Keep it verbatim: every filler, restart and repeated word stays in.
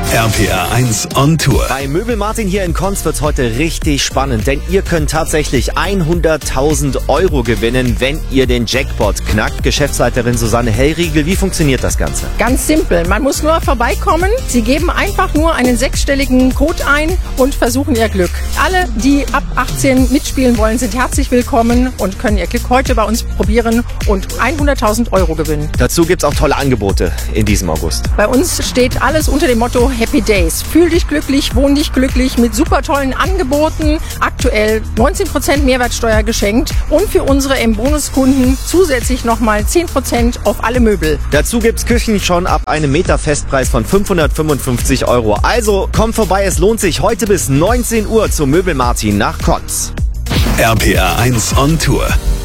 R P R eins on Tour. Bei Möbel Martin hier in Konz wird's heute richtig spannend, denn ihr könnt tatsächlich hunderttausend Euro gewinnen, wenn ihr den Jackpot knackt. Geschäftsleiterin Susanne Hellriegel, wie funktioniert das Ganze? Ganz simpel, man muss nur vorbeikommen. Sie geben einfach nur einen sechsstelligen Code ein und versuchen ihr Glück. Alle, die ab achtzehn mitspielen wollen, sind herzlich willkommen und können ihr Glück heute bei uns probieren und hunderttausend Euro gewinnen. Dazu gibt's auch tolle Angebote in diesem August. Bei uns steht alles unter dem Motto Happy Days. Fühl dich glücklich, wohn dich glücklich mit super tollen Angeboten. Aktuell neunzehn Prozent Mehrwertsteuer geschenkt und für unsere M-Bonus-Kunden zusätzlich nochmal zehn Prozent auf alle Möbel. Dazu gibt's Küchen schon ab einem Meter-Festpreis von fünfhundertfünfundfünfzig Euro. Also kommt vorbei, es lohnt sich heute bis neunzehn Uhr zum Möbel Martin nach Konz. R P R eins on Tour.